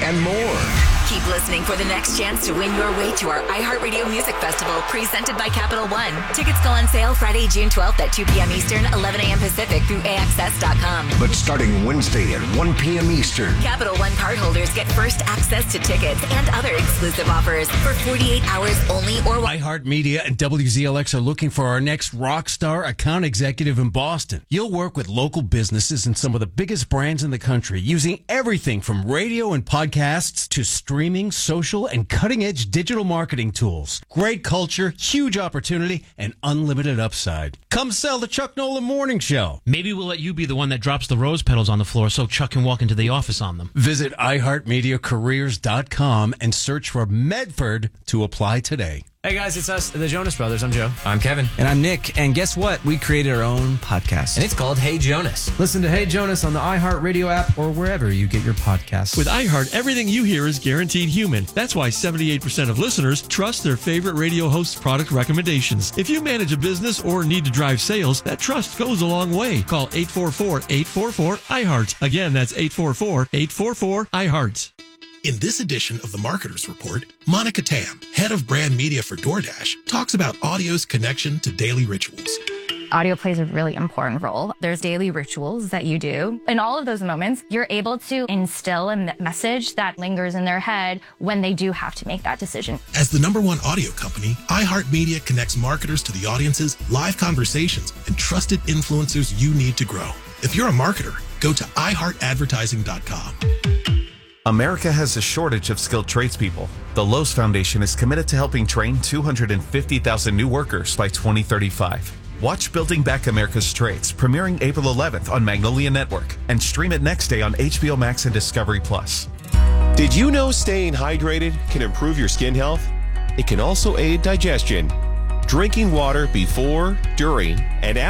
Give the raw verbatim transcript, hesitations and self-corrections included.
and more. Keep listening for the next chance to win your way to our iHeartRadio Music Festival presented by Capital One. Tickets go on sale Friday, June twelfth at two p.m. Eastern, eleven a.m. Pacific through A X S dot com. But starting Wednesday at one p.m. Eastern, Capital One cardholders get first access to tickets and other exclusive offers for forty-eight hours only or iHeartMedia and W Z L X are looking for our next rock star account executive in Boston. You'll work with local businesses and some of the biggest brands in the country using everything from radio and podcasts to streaming, social, and cutting-edge digital marketing tools. Great culture, huge opportunity, and unlimited upside. Come sell the Chuck Nolan Morning Show. Maybe we'll let you be the one that drops the rose petals on the floor so Chuck can walk into the office on them. Visit i heart media careers dot com and search for Medford to apply today. Hey guys, it's us, the Jonas Brothers. I'm Joe. I'm Kevin. And I'm Nick. And guess what? We created our own podcast. And it's called Hey Jonas. Listen to Hey Jonas on the iHeartRadio app or wherever you get your podcasts. With iHeart, everything you hear is guaranteed human. That's why seventy-eight percent of listeners trust their favorite radio host's product recommendations. If you manage a business or need to drive sales, that trust goes a long way. Call eight four four, eight four four, iHeart. Again, that's eight four four, eight four four, iHeart. In this edition of The Marketer's Report, Monica Tam, head of brand media for DoorDash, talks about audio's connection to daily rituals. Audio plays a really important role. There's daily rituals that you do. In all of those moments, you're able to instill a message that lingers in their head when they do have to make that decision. As the number one audio company, iHeartMedia connects marketers to the audiences, live conversations, and trusted influencers you need to grow. If you're a marketer, go to i heart advertising dot com. America has a shortage of skilled tradespeople. The Lowe's Foundation is committed to helping train two hundred fifty thousand new workers by twenty thirty-five. Watch Building Back America's Trades, premiering April eleventh on Magnolia Network, and stream it next day on H B O Max and Discovery Plus. Did you know staying hydrated can improve your skin health? It can also aid digestion. Drinking water before, during, and after